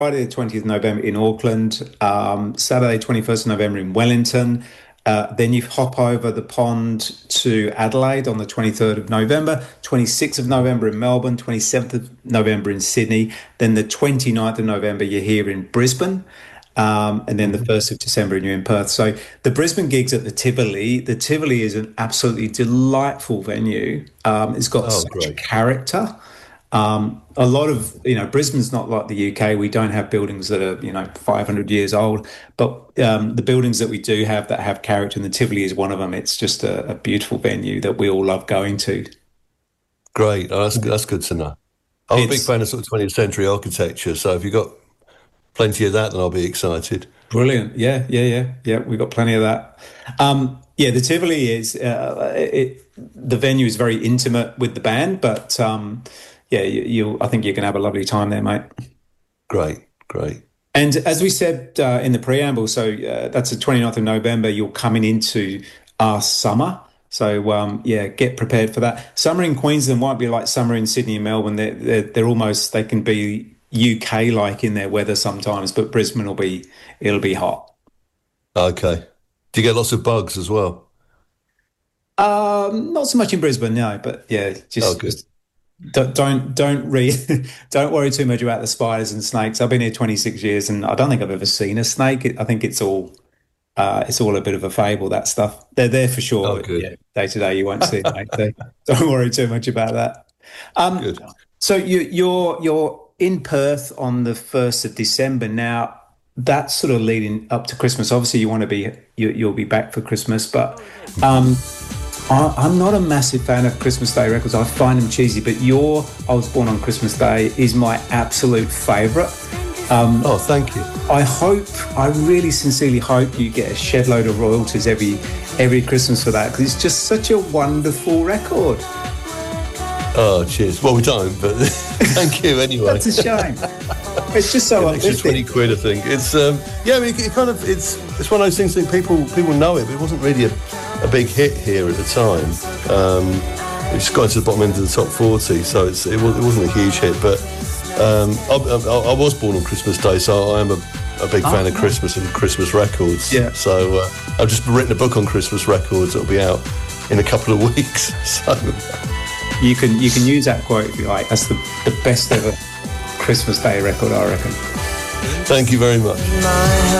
Friday the 20th of November in Auckland, Saturday 21st of November in Wellington. Then you hop over the pond to Adelaide on the 23rd of November, 26th of November in Melbourne, 27th of November in Sydney. Then the 29th of November, you're here in Brisbane. And then the 1st of December, you're in Perth. So the Brisbane gigs at the Tivoli. The Tivoli is an absolutely delightful venue. It's got such Great. character. A lot of, Brisbane's not like the UK. We don't have buildings that are, 500 years old, but the buildings that we do have that have character, and the Tivoli is one of them. It's just a beautiful venue that we all love going to. Great. Oh, that's good to know. I'm a big It's fan of sort of 20th century architecture, so if you've got plenty of that, then I'll be excited. brilliant. Yeah. We've got plenty of that. Yeah, the Tivoli is, the venue is very intimate with the band, but yeah, I think you're going to have a lovely time there, mate. Great, great. And as we said in the preamble, so that's the 29th of November, you're coming into our summer. So, yeah, get prepared for that. Summer in Queensland won't be like summer in Sydney and Melbourne. They're almost, they can be UK-like in their weather sometimes, but Brisbane it'll be hot. Okay. Do you get lots of bugs as well? Not so much in Brisbane, no, but yeah, Oh, just, good. just don't read, don't worry too much about the spiders and snakes. I've been here 26 years and I don't think I've ever seen a snake. I think it's all a bit of a fable, that stuff. They're there for sure, Oh, but good. yeah, day to day you won't see them, mate. So don't worry too much about that. Um, Good. so you're in Perth on the 1st of December now. That's sort of leading up to Christmas. Obviously, you'll be back for Christmas, but um, I'm not a massive fan of Christmas Day records. I find them cheesy, but your "I Was Born on Christmas Day" is my absolute favourite. Oh, thank you. I really sincerely hope you get a shed load of royalties every Christmas for that, because it's just such a wonderful record. Oh, cheers. Well, we don't, but thank you anyway. That's a shame. It's just so An extra 20 uplifting. quid, I think. It's, yeah, I mean, it kind of, it's one of those things that people know it, but it wasn't really a big hit here at the time. It just got into the bottom end of the top 40, so it wasn't a huge hit, but I was born on Christmas Day, so I am a big fan of Christmas and Christmas records. Yeah. So I've just written a book on Christmas records that'll be out in a couple of weeks. So You can use that quote if you like. That's the best ever Christmas Day record, I reckon. thank you very much.